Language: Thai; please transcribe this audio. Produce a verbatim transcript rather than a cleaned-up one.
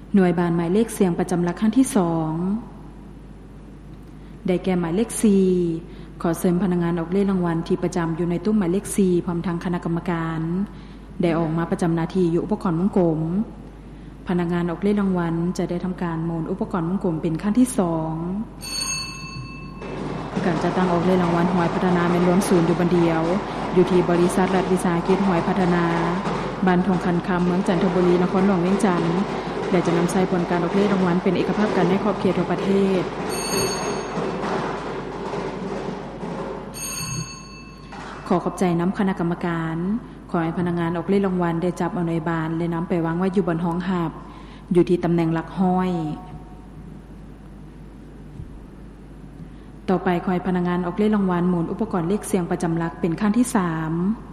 หน่วยบานหมายเลขเสียงประจำหลักขั้นที่สองได้แก่หมายเลขสี่ขอเสริมพนักงานออกเลขรางวัลที่ประจำอยู่ในตู้หมายเลขสี่พร้อมทางคณะกรรมการได้ออกมาประจำหน้าที่อยู่อุปกรณ์วงกลมพนักงานออกเลขรางวัลจะได้ทำการหมุนอุปกรณ์วงกลมเป็นขั้นที่สองการจะตั้งออกเลขรางวัลหวยพัฒนาเป็นรวมศูนย์อยู่บันเดียวอยู่ที่บริษัทรัฐวิสาหกิจหวยพัฒนาบ้านทองคันคำเมืองจันทบุรีนครหลวงเวียงจันทร์และจะนำใช้ผลการออกเลขรางวัลเป็นเอกภาพกันในขอบเขตทั่วประเทศขอขอบใจน้ำคณะกรรมการขอให้พนักงานออกเลขรางวัลได้จับเอาหน่วยบานและน้ำไปวางไว้อยู่บนห้องหับอยู่ที่ตำแหน่งหลักห้อยต่อไปขอให้พนักงานออกเลขรางวัลหมุนอุปกรณ์เลขเสียงประจำหลักเป็นขั้นที่สาม